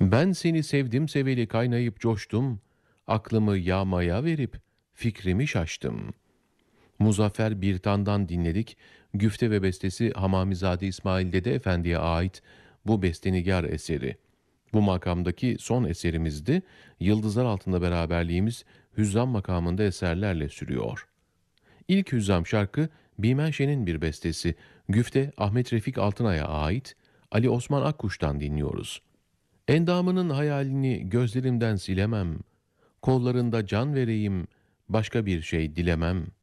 Ben seni sevdim seveli kaynayıp coştum, aklımı yağmaya verip fikrimi şaştım. Muzaffer Birtan'dan dinledik. Güfte ve bestesi Hamamizade İsmail Dede Efendi'ye ait bu bestenigar eseri. Bu makamdaki son eserimizdi. Yıldızlar altında beraberliğimiz hüzzam makamında eserlerle sürüyor. İlk hüzzam şarkı Bimenşe'nin bir bestesi. Güfte Ahmet Refik Altınay'a ait Ali Osman Akkuş'tan dinliyoruz. Endamının hayalini gözlerimden silemem. Kollarında can vereyim, başka bir şey dilemem.